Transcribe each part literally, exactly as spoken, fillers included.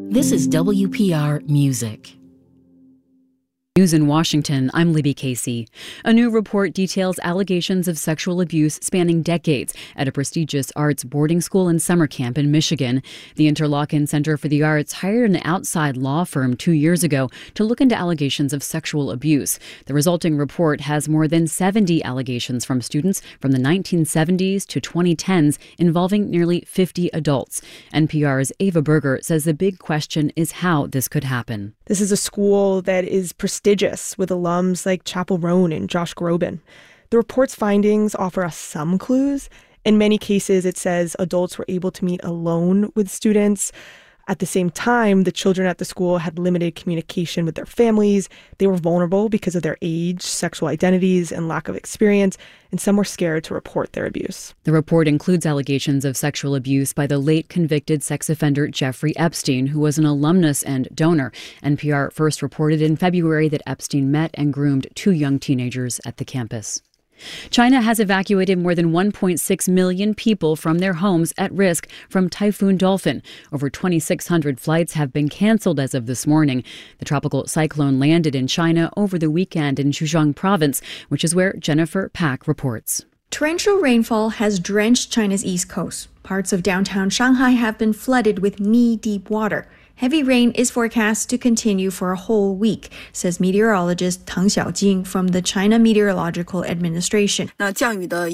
This is W P R Music. News in Washington, I'm Libby Casey. A new report details allegations of sexual abuse spanning decades at a prestigious arts boarding school and summer camp in Michigan. The Interlochen Center for the Arts hired an outside law firm two years ago to look into allegations of sexual abuse. The resulting report has more than seventy allegations from students from the nineteen seventies to twenty tens involving nearly fifty adults. N P R's Ava Berger says the big question is how this could happen. This is a school that is prestigious with alums like Chappell Roan and Josh Groban. The report's findings offer us some clues. In many cases, it says adults were able to meet alone with students. At the same time, the children at the school had limited communication with their families. They were vulnerable because of their age, sexual identities, and lack of experience, and some were scared to report their abuse. The report includes allegations of sexual abuse by the late convicted sex offender Jeffrey Epstein, who was an alumnus and donor. N P R first reported in February that Epstein met and groomed two young teenagers at the campus. China has evacuated more than one point six million people from their homes at risk from Typhoon Dolphin. Over twenty-six hundred flights have been canceled as of this morning. The tropical cyclone landed in China over the weekend in Zhejiang province, which is where Jennifer Pack reports. Torrential rainfall has drenched China's east coast. Parts of downtown Shanghai have been flooded with knee-deep water. Heavy rain is forecast to continue for a whole week, says meteorologist Tang Xiaojing from the China Meteorological Administration. The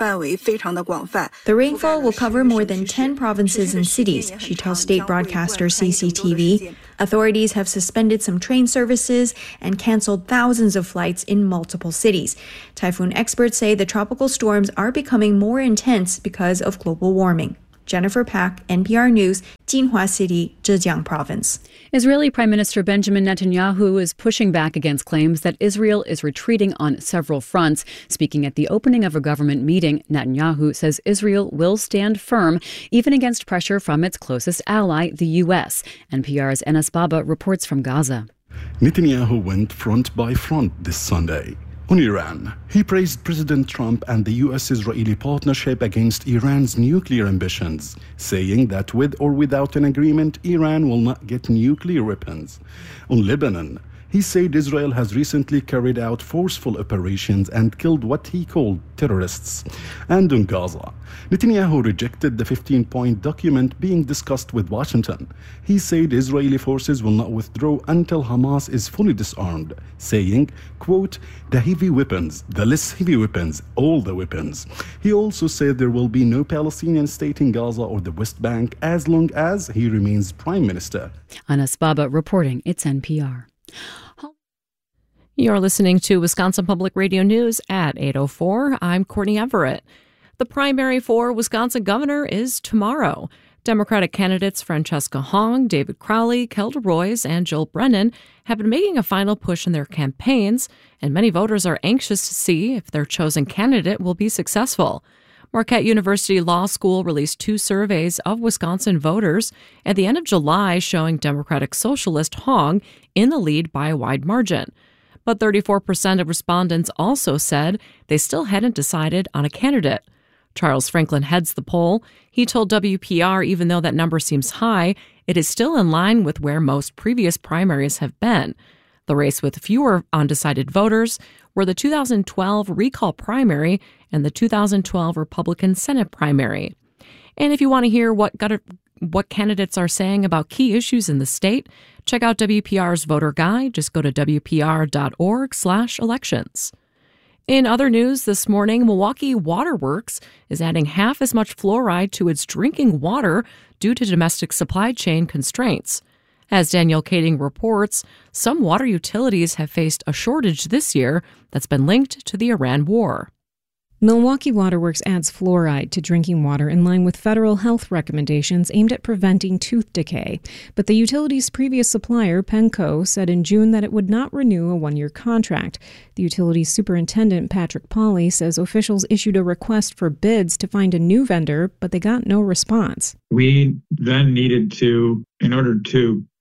rainfall will cover more than ten provinces and cities, she tells state broadcaster C C T V. Authorities have suspended some train services and canceled thousands of flights in multiple cities. Typhoon experts say the tropical storms are becoming more intense because of global warming. Jennifer Pack, N P R News, Jinhua City, Zhejiang Province. Israeli Prime Minister Benjamin Netanyahu is pushing back against claims that Israel is retreating on several fronts. Speaking at the opening of a government meeting, Netanyahu says Israel will stand firm, even against pressure from its closest ally, the U S. N P R's Enes Baba reports from Gaza. Netanyahu went front by front this Sunday. On Iran, he praised President Trump and the U S-Israeli partnership against Iran's nuclear ambitions, saying that with or without an agreement, Iran will not get nuclear weapons. On Lebanon, he said Israel has recently carried out forceful operations and killed what he called terrorists. And on Gaza, Netanyahu rejected the fifteen-point document being discussed with Washington. He said Israeli forces will not withdraw until Hamas is fully disarmed, saying, quote, the heavy weapons, the less heavy weapons, all the weapons. He also said there will be no Palestinian state in Gaza or the West Bank as long as he remains prime minister. Enes Baba reporting. It's N P R. You're listening to Wisconsin Public Radio News at eight oh four. I'm Courtney Everett. The primary for Wisconsin governor is tomorrow. Democratic candidates Francesca Hong, David Crowley, Kelda Roys, and Joel Brennan have been making a final push in their campaigns, and many voters are anxious to see if their chosen candidate will be successful. Marquette University Law School released two surveys of Wisconsin voters at the end of July showing Democratic Socialist Hong in the lead by a wide margin. But thirty-four percent of respondents also said they still hadn't decided on a candidate. Charles Franklin heads the poll. He told W P R even though that number seems high, it is still in line with where most previous primaries have been. The race with fewer undecided voters were the two thousand twelve recall primary and the two thousand twelve Republican Senate primary. And if you want to hear what got, what candidates are saying about key issues in the state, check out W P R's voter guide. Just go to W P R dot org slash elections. In other news this morning, Milwaukee Water Works is adding half as much fluoride to its drinking water due to domestic supply chain constraints. As Danielle Kading reports, some water utilities have faced a shortage this year that's been linked to the Iran war. Milwaukee Water Works adds fluoride to drinking water in line with federal health recommendations aimed at preventing tooth decay. But the utility's previous supplier, Penco, said in June that it would not renew a one-year contract. The utility's superintendent, Patrick Pauley, says officials issued a request for bids to find a new vendor, but they got no response. We then needed to, in order to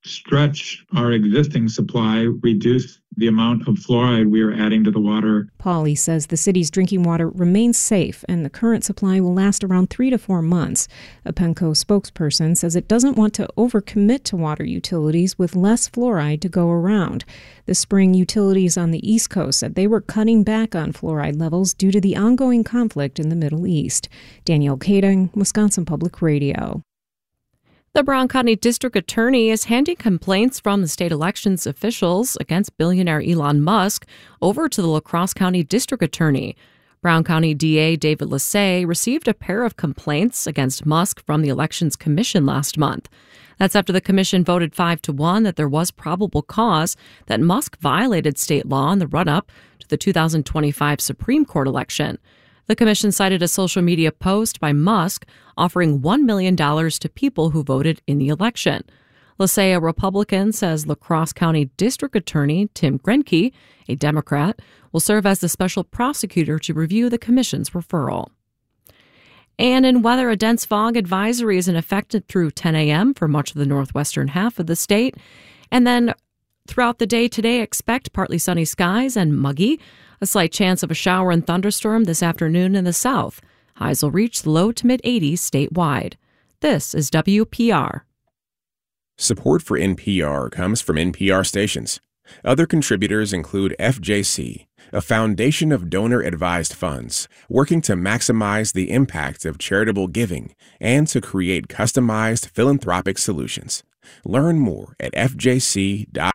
stretch our existing supply, reduce the amount of fluoride we are adding to the water. Pauly says the city's drinking water remains safe and the current supply will last around three to four months. A Penco spokesperson says it doesn't want to overcommit to water utilities with less fluoride to go around. This spring, utilities on the East Coast said they were cutting back on fluoride levels due to the ongoing conflict in the Middle East. Danielle Kading, Wisconsin Public Radio. The Brown County District Attorney is handing complaints from the state elections officials against billionaire Elon Musk over to the La Crosse County District Attorney. Brown County D A David Lasay received a pair of complaints against Musk from the Elections Commission last month. That's after the commission voted five to one that there was probable cause that Musk violated state law in the run-up to the two thousand twenty-five Supreme Court election. The commission cited a social media post by Musk offering one million dollars to people who voted in the election. Lasay, a Republican, says La Crosse County District Attorney Tim Grenke, a Democrat, will serve as the special prosecutor to review the commission's referral. And in weather, a dense fog advisory is in effect through ten a.m. for much of the northwestern half of the state. And then throughout the day today, expect partly sunny skies and muggy. A slight chance of a shower and thunderstorm this afternoon in the south. Highs will reach the low to mid-eighties statewide. This is W P R. Support for N P R comes from N P R stations. Other contributors include F J C, a foundation of donor-advised funds working to maximize the impact of charitable giving and to create customized philanthropic solutions. Learn more at f j c dot org.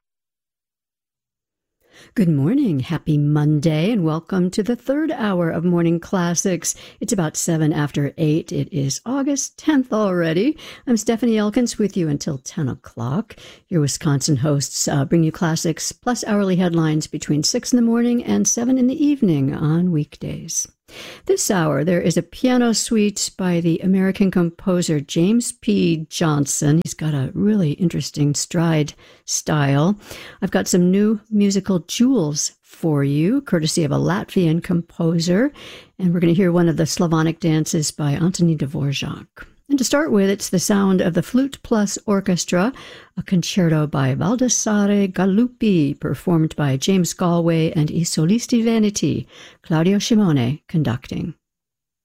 Good morning. Happy Monday and welcome to the third hour of Morning Classics. It's about seven after eight. It is August tenth already. I'm Stephanie Elkins with you until ten o'clock. Your Wisconsin hosts uh, bring you classics plus hourly headlines between six in the morning and seven in the evening on weekdays. This hour, there is a piano suite by the American composer James P. Johnson. He's got a really interesting stride style. I've got some new musical jewels for you, courtesy of a Latvian composer. And we're going to hear one of the Slavonic dances by Antoni Dvorak. And to start with, it's the sound of the Flute Plus Orchestra, a concerto by Baldassare Galuppi, performed by James Galway and I Solisti Veneti, Claudio Simone conducting.